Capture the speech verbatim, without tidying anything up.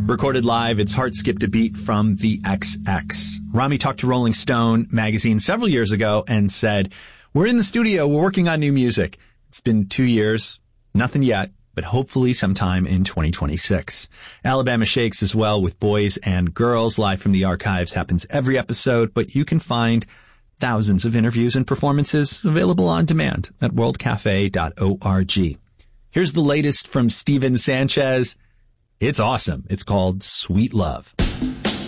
Recorded live, it's Heart Skipped a Beat from the X X. Rami talked to Rolling Stone magazine several years ago and said, "We're in the studio, we're working on new music. It's been two years, nothing yet, but hopefully sometime in twenty twenty-six. Alabama Shakes as well with Boys and Girls. Live from the Archives happens every episode, but you can find thousands of interviews and performances available on demand at world cafe dot org. Here's the latest from Steven Sanchez. It's awesome. It's called Sweet Love.